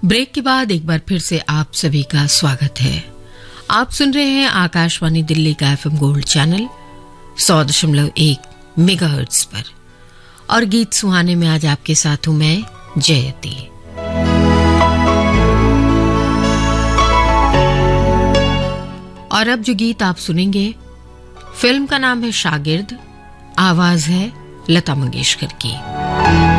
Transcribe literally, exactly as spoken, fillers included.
Break के बाद एक बार फिर से आप सभी का स्वागत है। आप सुन रहे हैं आकाशवाणी दिल्ली का एफएम गोल्ड चैनल सौ दशमलव एक मेगाहर्ट्ज पर, और गीत सुहाने में आज आपके साथ हूं मैं जयती। और अब जो गीत आप सुनेंगे, फिल्म का नाम है शागिर्द, आवाज है लता मंगेशकर की।